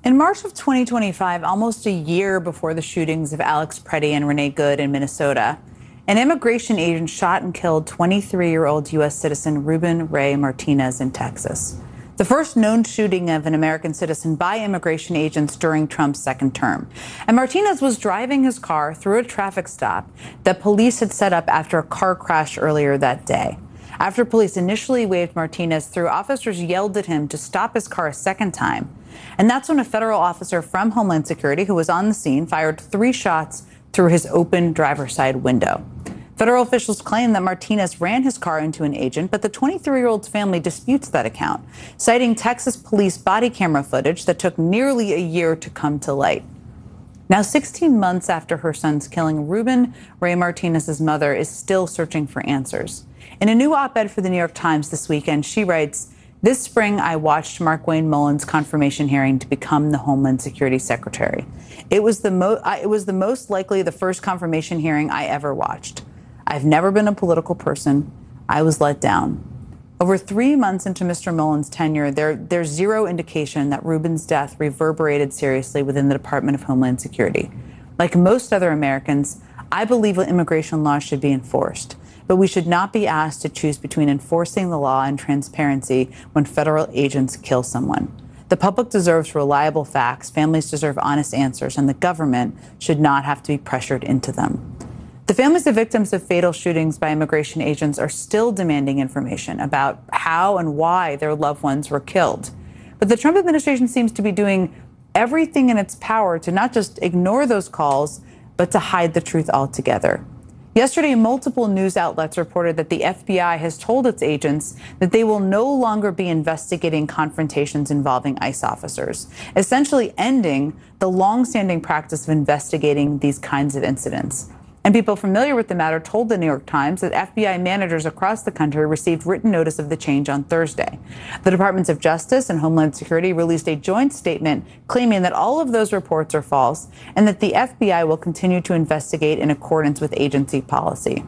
In March of 2025, almost a year before the shootings of Alex Preddy and Renee Good in Minnesota, an immigration agent shot and killed 23-year-old U.S. citizen Ruben Ray Martinez in Texas, the first known shooting of an American citizen by immigration agents during Trump's second term. And Martinez was driving his car through a traffic stop that police had set up after a car crash earlier that day. After police initially waved Martinez through, officers yelled at him to stop his car a second time. And that's when a federal officer from Homeland Security who was on the scene fired 3 shots through his open driver's side window. Federal officials claim that Martinez ran his car into an agent, but the 23-year-old's family disputes that account, citing Texas police body camera footage that took nearly a year to come to light. Now, 16 months after her son's killing, Ruben Ray Martinez's mother is still searching for answers. In a new op-ed for the New York Times this weekend, she writes, "This spring, I watched Markwayne Mullin's confirmation hearing to become the Homeland Security Secretary. It was the most likely the first confirmation hearing I ever watched. I've never been a political person. I was let down." Over 3 months into Mr. Mullin's tenure, there's zero indication that Ruben's death reverberated seriously within the Department of Homeland Security. Like most other Americans, I believe immigration laws should be enforced. But we should not be asked to choose between enforcing the law and transparency when federal agents kill someone. The public deserves reliable facts, families deserve honest answers, and the government should not have to be pressured into them. The families of victims of fatal shootings by immigration agents are still demanding information about how and why their loved ones were killed. But the Trump administration seems to be doing everything in its power to not just ignore those calls, but to hide the truth altogether. Yesterday, multiple news outlets reported that the FBI has told its agents that they will no longer be investigating confrontations involving ICE officers, essentially ending the long-standing practice of investigating these kinds of incidents. And people familiar with the matter told the New York Times that FBI managers across the country received written notice of the change on Thursday. The Departments of Justice and Homeland Security released a joint statement claiming that all of those reports are false and that the FBI will continue to investigate in accordance with agency policy.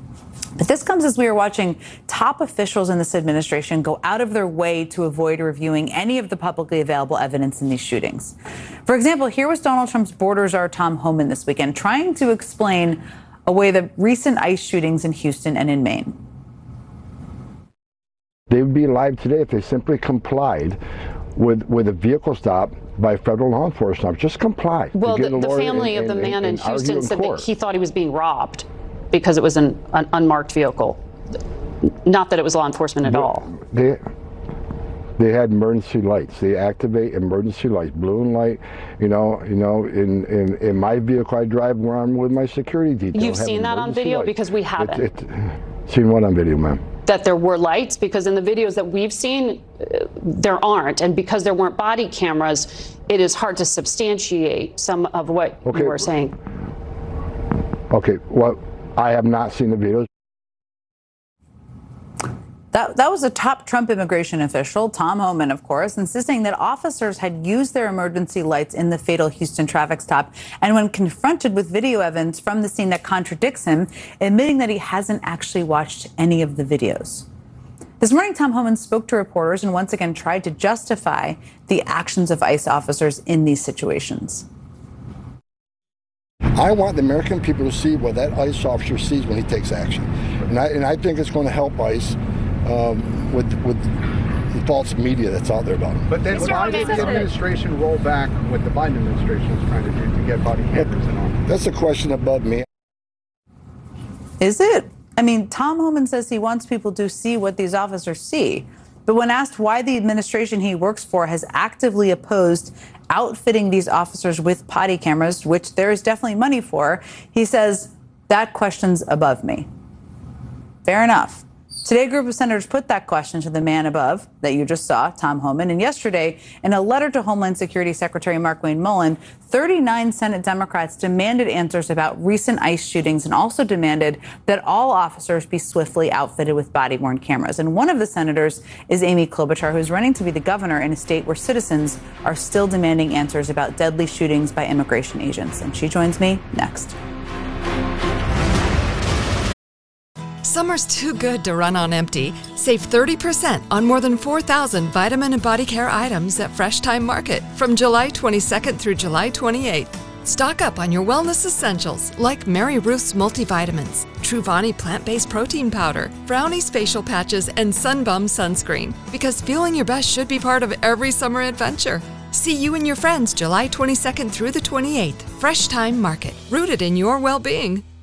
But this comes as we are watching top officials in this administration go out of their way to avoid reviewing any of the publicly available evidence in these shootings. For example, here was Donald Trump's border czar Tom Homan this weekend trying to explain away the recent ICE shootings in Houston and in Maine. They would be alive today if they simply complied with a vehicle stop by federal law enforcement. Just comply. Well, the family of the man in Houston said that he thought he was being robbed because it was an unmarked vehicle. Not that it was law enforcement at all. They had emergency lights. They activate emergency lights, blue and light. In my vehicle I drive where I'm with my security detail. You've seen that on video? Lights. Because we haven't. Seen what on video, ma'am? That there were lights? Because in the videos that we've seen, there aren't. And because there weren't body cameras, it is hard to substantiate some of what you were saying. Okay, well, I have not seen the videos. That was a top Trump immigration official, Tom Homan, of course, insisting that officers had used their emergency lights in the fatal Houston traffic stop. And when confronted with video evidence from the scene that contradicts him, admitting that he hasn't actually watched any of the videos. This morning, Tom Homan spoke to reporters and once again tried to justify the actions of ICE officers in these situations. I want the American people to see what that ICE officer sees when he takes action. And I think it's going to help ICE with the false media that's out there about him. But then why did the administration roll back what the Biden administration is trying to do to get body cameras and all? That's a question above me. Is it? I mean, Tom Homan says he wants people to see what these officers see. But when asked why the administration he works for has actively opposed outfitting these officers with body cameras, which there is definitely money for, he says, that question's above me. Fair enough. Today, a group of senators put that question to the man above that you just saw, Tom Homan. And yesterday, in a letter to Homeland Security Secretary Markwayne Mullin, 39 Senate Democrats demanded answers about recent ICE shootings and also demanded that all officers be swiftly outfitted with body-worn cameras. And one of the senators is Amy Klobuchar, who's running to be the governor in a state where citizens are still demanding answers about deadly shootings by immigration agents. And she joins me next. Summer's too good to run on empty. Save 30% on more than 4,000 vitamin and body care items at Fresh Time Market from July 22nd through July 28th. Stock up on your wellness essentials like Mary Ruth's multivitamins, Truvani plant-based protein powder, Brownie's facial patches, and Sunbum sunscreen. Because feeling your best should be part of every summer adventure. See you and your friends July 22nd through the 28th. Fresh Time Market, rooted in your well-being.